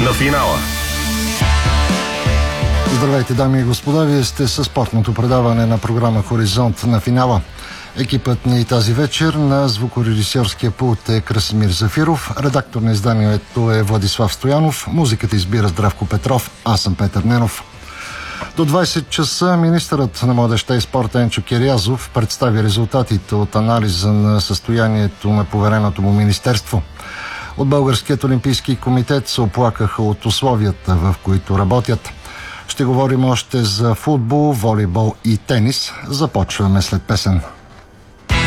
на финала. Здравейте, дами и господа, вие сте със спортното предаване на програма Хоризонт на финала. Екипът ни тази вечер на звукорежисьорския пулт е Красимир Зафиров, редактор на изданието е Владислав Стоянов, музиката избира Здравко Петров, аз съм Петър Ненов. До 20 часа министърът на младежта и спорта Енчо Кирязов представи резултатите от анализа на състоянието на повереното му министерство. От Българският олимпийски комитет се оплакаха от условията, в които работят. Ще говорим още за футбол, волейбол и тенис. Започваме след песен.